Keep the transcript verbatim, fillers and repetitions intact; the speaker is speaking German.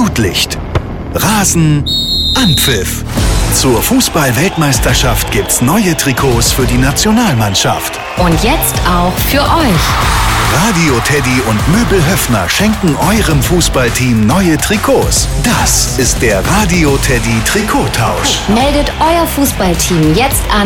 Flutlicht. Rasen, Anpfiff. Zur Fußball-Weltmeisterschaft gibt's neue Trikots für die Nationalmannschaft. Und jetzt auch für euch. Radio Teddy und Möbel Höffner schenken eurem Fußballteam neue Trikots. Das ist der Radio Teddy Trikottausch. Meldet euer Fußballteam jetzt an